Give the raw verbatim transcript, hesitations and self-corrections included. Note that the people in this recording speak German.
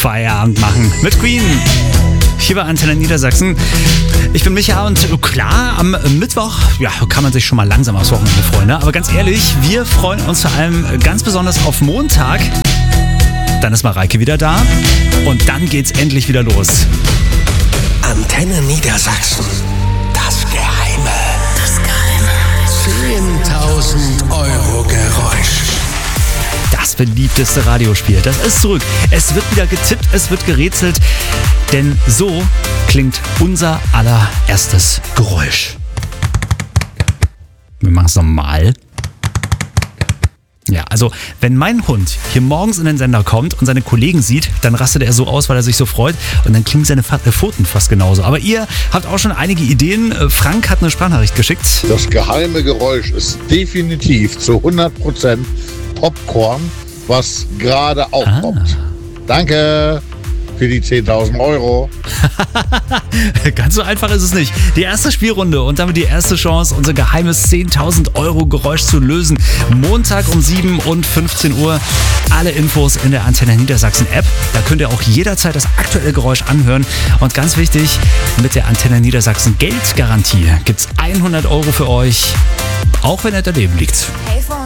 Feierabend machen mit Queen. Hier bei Antenne Niedersachsen. Ich bin Micha und klar, am Mittwoch ja, kann man sich schon mal langsam aufs Wochenende freuen. Ne? Aber ganz ehrlich, wir freuen uns vor allem ganz besonders auf Montag. Dann ist Mareike wieder da und dann geht's endlich wieder los. Antenne Niedersachsen. Das Geheime. Das Geheime. zehntausend Euro Geräusch. Das beliebteste Radiospiel, das ist zurück. Es wird wieder getippt, es wird gerätselt, denn so klingt unser allererstes Geräusch. Wir machen es nochmal. Ja, also wenn mein Hund hier morgens in den Sender kommt und seine Kollegen sieht, dann rastet er so aus, weil er sich so freut und dann klingen seine Pfoten fast genauso. Aber ihr habt auch schon einige Ideen. Frank hat eine Sprachnachricht geschickt. Das geheime Geräusch ist definitiv zu hundert Prozent Popcorn, was gerade aufpoppt. Ah. Danke für die zehntausend Euro. Ganz so einfach ist es nicht. Die erste Spielrunde und damit die erste Chance, unser geheimes zehntausend Euro Geräusch zu lösen. Montag um sieben und fünfzehn Uhr. Alle Infos in der Antenne Niedersachsen App. Da könnt ihr auch jederzeit das aktuelle Geräusch anhören. Und ganz wichtig, mit der Antenne Niedersachsen Geldgarantie gibt es hundert Euro für euch, auch wenn er daneben liegt. Hey